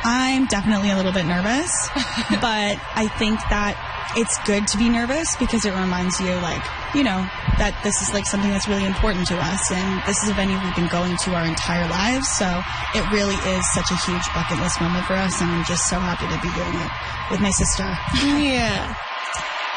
I'm definitely a little bit nervous, but I think that it's good to be nervous because it reminds you, like, you know, that this is like something that's really important to us, and this is a venue we've been going to our entire lives, so it really is such a huge bucket list moment for us, and I'm just so happy to be doing it with my sister. Yeah.